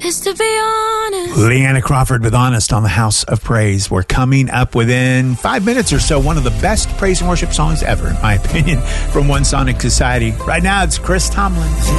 'Cause to be honest, Leanna Crawford with Honest on the House of Praise. We're coming up within 5 minutes or so. One of the best praise and worship songs ever, in my opinion, from One Sonic Society. Right now, it's Chris Tomlin.